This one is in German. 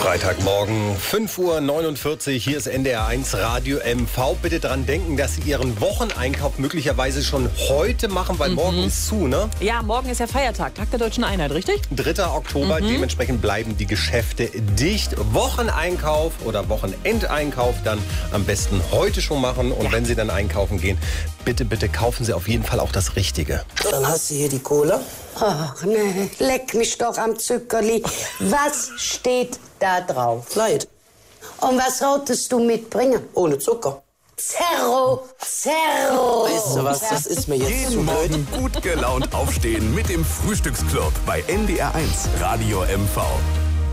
Freitagmorgen, 5:49 Uhr, hier ist NDR1 Radio MV. Bitte dran denken, dass Sie Ihren Wocheneinkauf möglicherweise schon heute machen, weil morgen ist zu, ne? Ja, morgen ist ja Feiertag, Tag der Deutschen Einheit, richtig? 3. Oktober, dementsprechend bleiben die Geschäfte dicht. Wocheneinkauf oder Wochenendeinkauf dann am besten heute schon machen. Und wenn Sie dann einkaufen gehen, bitte kaufen Sie auf jeden Fall auch das Richtige. Dann hast du hier die Cola. Ach nee, leck mich doch am Zuckerli. Was steht da drauf? Light. Und was solltest du mitbringen? Ohne Zucker. Zerro. Weißt du was, das ist mir jetzt Jeden zu blöd. Morgen gut gelaunt aufstehen mit dem Frühstücksclub bei NDR1 Radio MV.